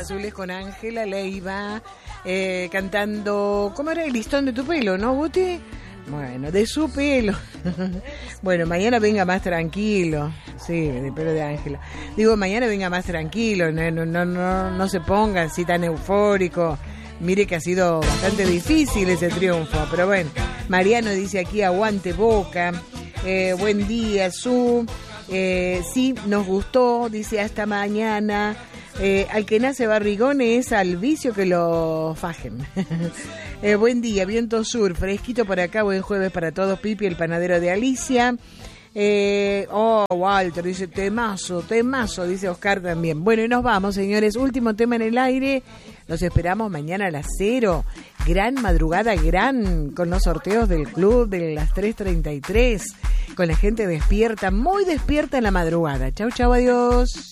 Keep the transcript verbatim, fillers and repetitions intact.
Azules con Ángela Leiva, eh, cantando, ¿cómo era? El listón de tu pelo, ¿no, Guti? Bueno, de su pelo. Bueno, mañana venga más tranquilo. Sí, de pelo de Ángela. Digo, mañana venga más tranquilo, no, no, no, no, no se ponga así tan eufórico. Mire que ha sido bastante difícil ese triunfo, pero bueno. Mariano dice aquí, aguante Boca. Eh, buen día, Su. Eh, sí, nos gustó, dice hasta mañana. Eh, al que nace barrigón es al vicio que lo fajen. eh, buen día, viento sur, fresquito por acá, buen jueves para todos. Pipi, el panadero de Alicia. Eh, oh, Walter dice temazo, temazo, dice Oscar también. Bueno, y nos vamos, señores. Último tema en el aire. Los esperamos mañana a las cero. Gran madrugada, gran, con los sorteos del club de las tres treinta y tres. Con la gente despierta, muy despierta en la madrugada. Chau, chau, adiós.